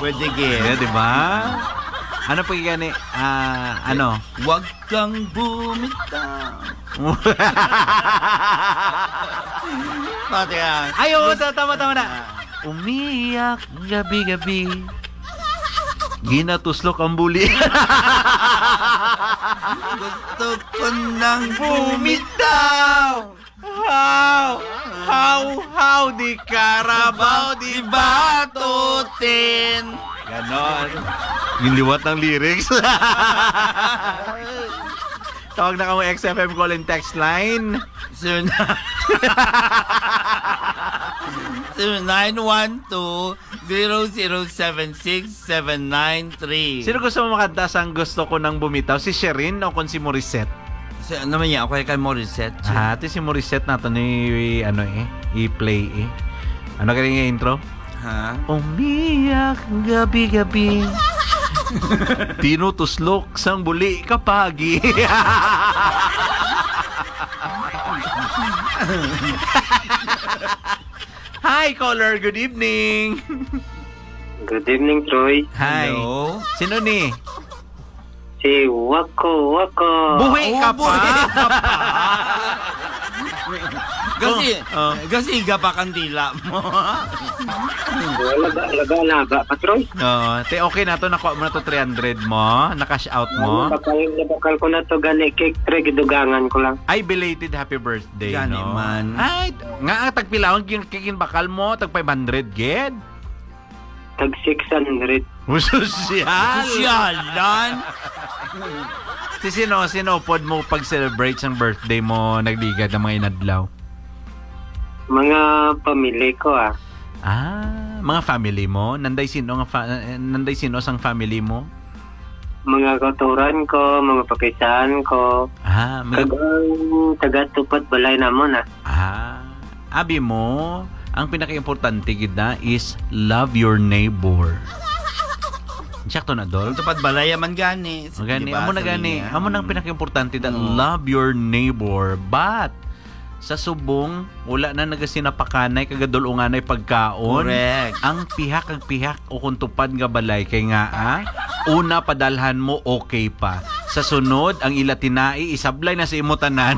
Pwede gid. di ba? Ano pa gani? Ano? Huwag kang bumitaw. Pati yan. Ay, oo, tama na. Umiyak gabi-gabi. Ginatuslok ang buli. Gusto ko nang bumitaw. How di Carabao di Batutin. Ganon. Yung liwat ng lyrics. Tawag na kamo XFM call and text line. 0912-0076793. Sino gusto mo makanta sa gusto ko nang bumitaw? Si Sherin o kung si Morissette? Ano man yan? Ako kay Morissette. Ate si Morissette nato ni i-play Ano kaya yung intro? Ha? Umiyak gabi-gabi. Tinutuslok sang buli kapagi. Hi, caller. Good evening. Good evening, Troy. Hi. Hello? Sino ni? Si Wako. Buhay ka pa. Kasi iga pa kandila mo. Laga pa, Troy. Te okay na to, nakuha mo na to 300 mo, na-cash out mo. Bakal ko na to gani cake tray gidugangan ko lang. Ay, belated happy birthday, Gani no? man. Ay, nga tagpilawon kikin bakal mo, tag 500 ged. Tag 600. Sosyal. Sosyalan. Sino pod mo pag-celebrate ng birthday mo, nagligad ng mga inadlaw? Mga pamilya ko Mga family mo? Nanday sino sang family mo? Mga kauturan ko, mga papisahan ko. Taga-tupad balay namon Abi mo, ang pinaka-importante gid is love your neighbor. Sakto na, Dol? Tupad balaya man gani. Amo na gani. Amo nang pinaka-importante love your neighbor. But sa subong, wala na nagasinapakanay kagadol o nganay pagkaon. Correct. Ang pihak o kung tupad nga balay kay nga una padalhan mo okay pa. Sa sunod, ang ila tinai isablay na sa imutanan.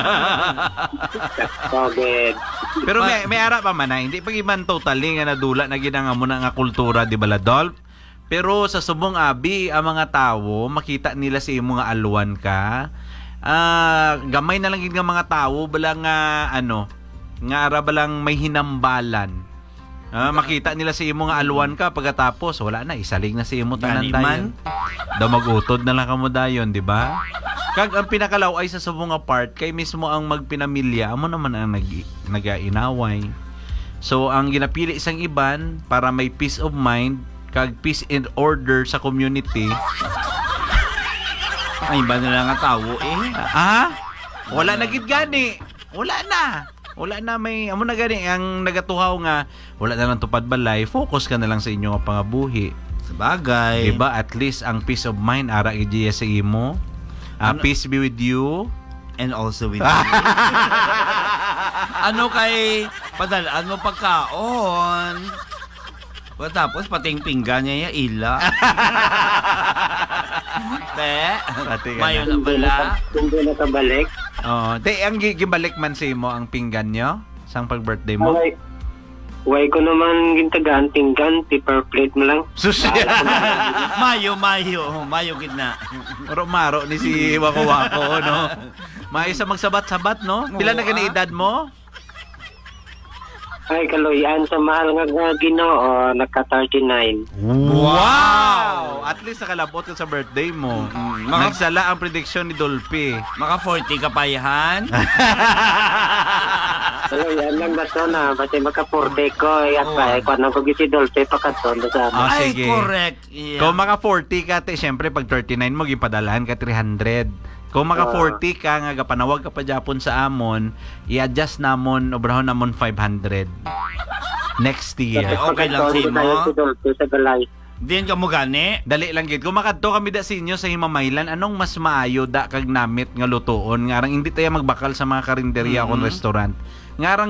Pero may ara pa man hindi pag iman totally nga nadula na ginanga mo na nga kultura, di ba, Ladolf? Pero sa subong abi, ang mga tao makita nila sa imo nga alwan ka. Gamay na lang gid nga mga tao balang nga ara balang may hinambalan. Makita nila sa imo nga alwan ka pagkatapos wala na isalig na sa imo tanan dayon. Daw magutod na lang kamo dayon, di ba? Kag ang pinakalaw ay sa subong nga part kay mismo ang magpinamilya amo naman ang nag-inaway. So ang ginapili isang iban para may peace of mind kag peace and order sa community. Ay, ba na lang nga tawo Wala na gid gani. Wala na may amo na gani ang nagatuhaw nga wala na lang tupad balay, focus ka na lang sa inyo nga pangabuhi. Sabagay. Diba? At least ang peace of mind ara gid sa imo. Peace be with you and also with you. Ano kay padalaan mo pagkaon? Tapos pating pinggan niya ila. Mayo na bala. Hindi na kabalik. Ang gibalik man sa imo ang pinggan nyo sang pag-birthday mo. Way ko naman gintagaan pinggan, paper plate mo lang. Mayo gid na. Maro ni si Wako no. Mayo sa magsabat-sabat no. Pila na gani edad mo? Ay, kaloyan sa mahal nga Ginoo, nagka-39. Wow! At least nakalabot ka sa birthday mo. Nagsala ang prediction ni Dolphy. Maka 40 ka pa yan? Kaloyan lang ba ito na? Basta maka-40 ko. At kung anong kugisi Dolphy, pakaton. Ay, sige. correct. Yeah. Kung maka 40 ka, syempre pag 39 mo, gipadalahan ka 300. Kung maka 40 ka nga gapanawag ka pa Japon sa amon, i-adjust namon obrahon namon 500 next year. Okay lang si mo. Diyan ka mo gani? Dali lang gid. Kung makadto kami da sa inyo sa Himamaylan, anong mas maayo da kag namit nga lutoon nga arang hindi tayo magbakal sa mga karinderya o restaurant. Nga arang